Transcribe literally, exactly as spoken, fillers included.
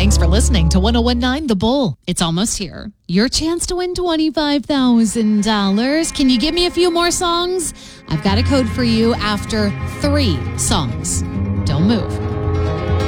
Thanks for listening to one oh one nine The Bull. It's almost here. Your chance to win twenty-five thousand dollars. Can you give me a few more songs? I've got a code for you after three songs. Don't move.